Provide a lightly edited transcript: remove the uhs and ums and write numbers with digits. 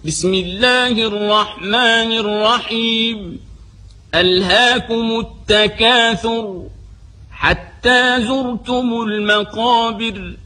بسم الله الرحمن الرحيم. ألهاكم التكاثر حتى زرتم المقابر